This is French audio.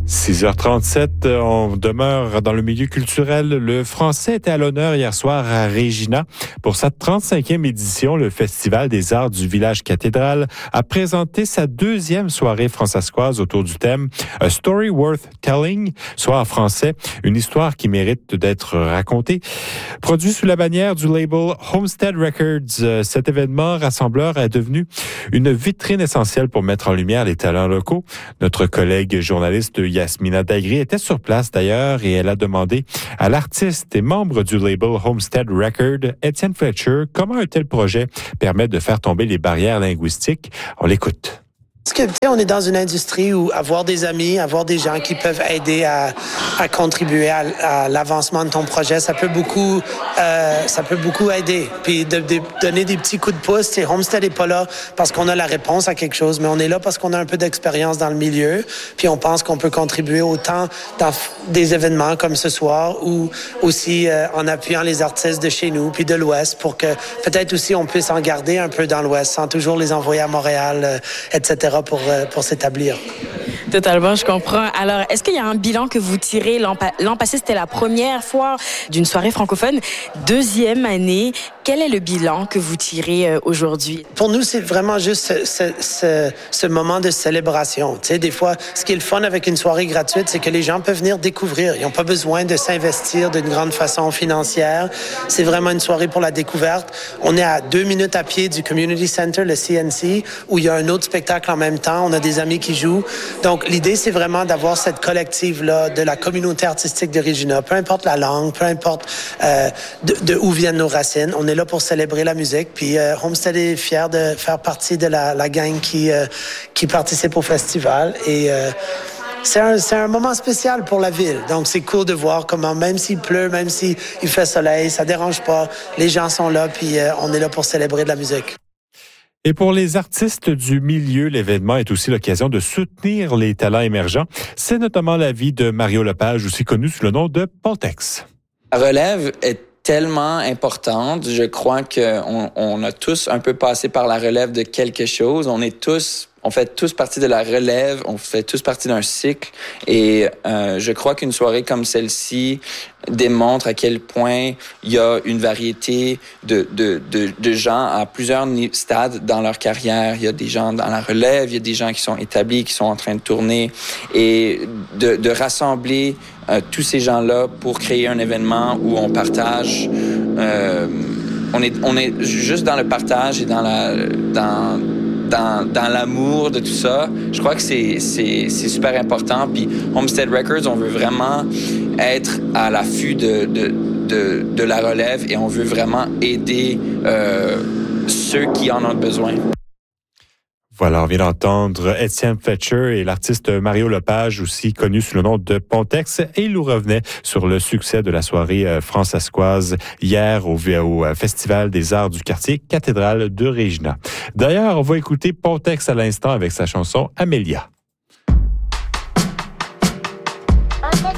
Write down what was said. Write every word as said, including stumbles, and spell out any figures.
six heures trente-sept, on demeure dans le milieu culturel. Le français était à l'honneur hier soir à Regina. Pour sa trente-cinquième édition, le Festival des arts du village cathédrale a présenté sa deuxième soirée francescoise autour du thème « A Story Worth Telling », soit en français, une histoire qui mérite d'être racontée. Produit sous la bannière du label Homestead Records, cet événement rassembleur est devenu une vitrine essentielle pour mettre en lumière les talents locaux. Notre collègue journaliste Yasmina Dagri était sur place d'ailleurs et elle a demandé à l'artiste et membre du label Homestead Records, Étienne Fletcher, comment un tel projet permet de faire tomber les barrières linguistiques. On l'écoute. Parce que, tu sais, on est dans une industrie où avoir des amis, avoir des gens qui peuvent aider à, à contribuer à, à l'avancement de ton projet, ça peut beaucoup, euh, ça peut beaucoup aider. Puis de, de donner des petits coups de pouce. Tu sais, Homestead n'est pas là parce qu'on a la réponse à quelque chose, mais on est là parce qu'on a un peu d'expérience dans le milieu. Puis on pense qu'on peut contribuer autant dans des événements comme ce soir ou aussi euh, en appuyant les artistes de chez nous puis de l'Ouest pour que peut-être aussi on puisse en garder un peu dans l'Ouest sans toujours les envoyer à Montréal, euh, et cetera pour, pour s'établir. Totalement, je comprends. Alors, est-ce qu'il y a un bilan que vous tirez? L'an, pa- l'an passé, c'était la première fois d'une soirée francophone. Deuxième année, quel est le bilan que vous tirez euh, aujourd'hui? Pour nous, c'est vraiment juste ce, ce, ce, ce moment de célébration. Tu sais, des fois, ce qui est le fun avec une soirée gratuite, c'est que les gens peuvent venir découvrir. Ils n'ont pas besoin de s'investir d'une grande façon financière. C'est vraiment une soirée pour la découverte. On est à deux minutes à pied du Community Center, le C N C, où il y a un autre spectacle en même temps. On a des amis qui jouent. Donc, l'idée, c'est vraiment d'avoir cette collective-là de la communauté artistique de Regina. Peu importe la langue, peu importe euh, de, de où viennent nos racines. On est là pour célébrer la musique. Puis euh, Homestead est fier de faire partie de la, la gang qui, euh, qui participe au festival. Et euh, c'est un, c'est un moment spécial pour la ville. Donc, c'est cool de voir comment, même s'il pleut, même s'il fait soleil, ça dérange pas. Les gens sont là, puis euh, on est là pour célébrer de la musique. Et pour les artistes du milieu, l'événement est aussi l'occasion de soutenir les talents émergents. C'est notamment l'avis de Mario Lepage, aussi connu sous le nom de Pontex. La relève est tellement importante. Je crois qu'on on a tous un peu passé par la relève de quelque chose. On est tous On fait tous partie de la relève, on fait tous partie d'un cycle et euh, je crois qu'une soirée comme celle-ci démontre à quel point il y a une variété de, de, de, de gens à plusieurs stades dans leur carrière. Il y a des gens dans la relève, il y a des gens qui sont établis, qui sont en train de tourner et de, de rassembler euh, tous ces gens-là pour créer un événement où on partage. Euh, on est, on est juste dans le partage et dans la... dans Dans, dans l'amour de tout ça. Je crois que c'est, c'est, c'est super important. Puis Homestead Records, on veut vraiment être à l'affût de, de, de, de la relève et on veut vraiment aider euh, ceux qui en ont besoin. Voilà, on vient d'entendre Étienne Fletcher et l'artiste Mario Lepage, aussi connu sous le nom de Pontex. Et il nous revenait sur le succès de la soirée francescoise hier au, au Festival des arts du quartier cathédrale de Regina. D'ailleurs, on va écouter Pontex à l'instant avec sa chanson Amélia.